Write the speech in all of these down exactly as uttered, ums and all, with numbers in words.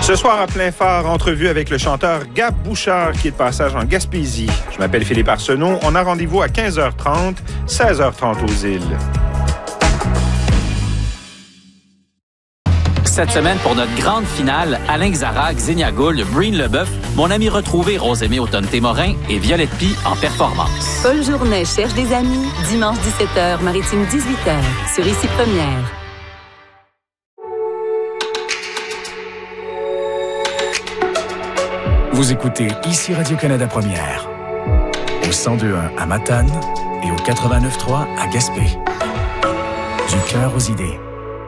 Ce soir, à plein phare, entrevue avec le chanteur Gab Bouchard, qui est de passage en Gaspésie. Je m'appelle Philippe Arsenault. On a rendez-vous à quinze heures trente, seize heures trente aux îles. Cette semaine, pour notre grande finale, Alain Xarac, Xenia Gould, Breen Leboeuf, mon ami retrouvé Rosemée Automne-Témorin et Violette Pie en performance. Paul Journet cherche des amis. Dimanche dix-sept heures, Maritime dix-huit heures, sur Ici Première. Vous écoutez Ici Radio-Canada Première, au cent deux virgule un à Matane et au quatre-vingt-neuf virgule trois à Gaspé. Du cœur aux idées.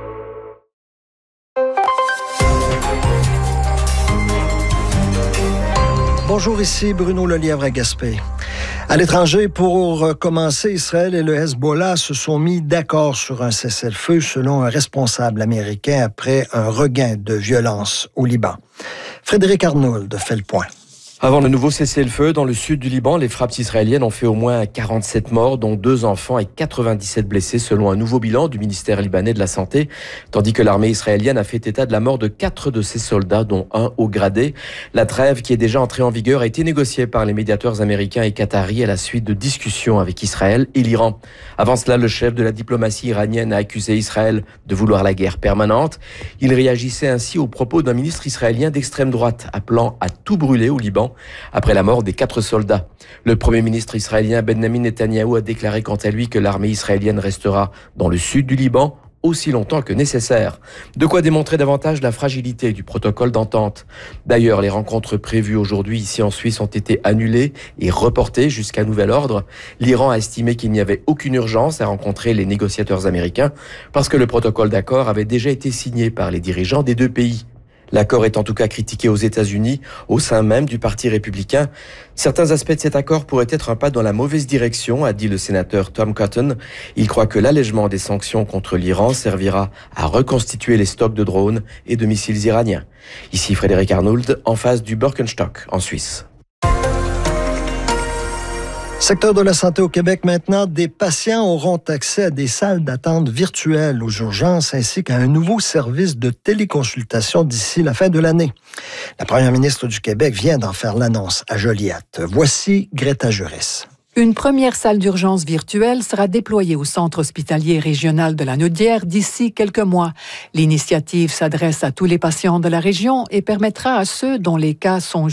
Bonjour, ici Bruno Lelièvre à Gaspé. À l'étranger, pour commencer, Israël et le Hezbollah se sont mis d'accord sur un cessez-le-feu selon un responsable américain après un regain de violence au Liban. Frédéric Arnould fait le point. Avant le nouveau cessez-le-feu, dans le sud du Liban, les frappes israéliennes ont fait au moins quarante-sept morts, dont deux enfants et quatre-vingt-dix-sept blessés, selon un nouveau bilan du ministère libanais de la Santé, tandis que l'armée israélienne a fait état de la mort de quatre de ses soldats, dont un haut gradé. La trêve, qui est déjà entrée en vigueur, a été négociée par les médiateurs américains et qataris à la suite de discussions avec Israël et l'Iran. Avant cela, le chef de la diplomatie iranienne a accusé Israël de vouloir la guerre permanente. Il réagissait ainsi aux propos d'un ministre israélien d'extrême droite, appelant à tout brûler au Liban, après la mort des quatre soldats. Le premier ministre israélien Benjamin Netanyahou a déclaré quant à lui que l'armée israélienne restera dans le sud du Liban aussi longtemps que nécessaire. De quoi démontrer davantage la fragilité du protocole d'entente. D'ailleurs, les rencontres prévues aujourd'hui ici en Suisse ont été annulées et reportées jusqu'à nouvel ordre. L'Iran a estimé qu'il n'y avait aucune urgence à rencontrer les négociateurs américains parce que le protocole d'accord avait déjà été signé par les dirigeants des deux pays. L'accord est en tout cas critiqué aux États-Unis, au sein même du Parti républicain. Certains aspects de cet accord pourraient être un pas dans la mauvaise direction, a dit le sénateur Tom Cotton. Il croit que l'allègement des sanctions contre l'Iran servira à reconstituer les stocks de drones et de missiles iraniens. Ici Frédéric Arnould, en face du Birkenstock, en Suisse. Secteur de la santé au Québec maintenant, des patients auront accès à des salles d'attente virtuelles aux urgences ainsi qu'à un nouveau service de téléconsultation d'ici la fin de l'année. La première ministre du Québec vient d'en faire l'annonce à Joliette. Voici Greta Juris. Une première salle d'urgence virtuelle sera déployée au centre hospitalier régional de la Naudière d'ici quelques mois. L'initiative s'adresse à tous les patients de la région et permettra à ceux dont les cas sont